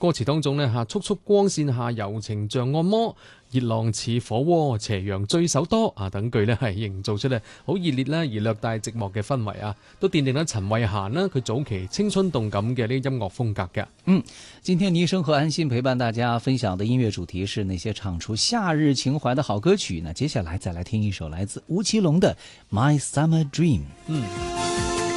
歌詞當中呢，速速光線下柔情像按摩，熱浪似火鍋，斜陽醉手多等句呢係營造出呢好熱烈啦而略帶寂寞嘅氛圍啊，都奠定咗陳慧嫻啦佢早期青春動感嘅呢音樂風格嘅。 今天倪生和安心陪伴大家分享的音樂主題是那些唱出夏日情懷的好歌曲呢，接下來再來聽一首來自吳奇隆的《My Summer Dream》。